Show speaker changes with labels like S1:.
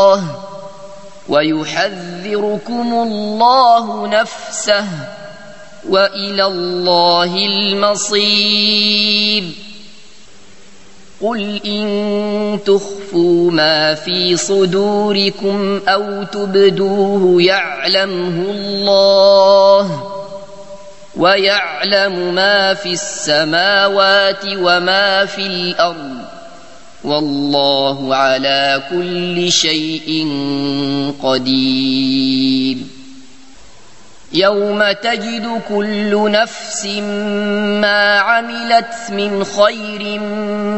S1: الله ويحذركم الله نفسه وإلى الله المصير. قل إن تخفوا ما في صدوركم أو تبدوه يعلمه الله ويعلم ما في السماوات وما في الأرض والله على كل شيء قدير. يوم تجد كل نفس ما عملت من خير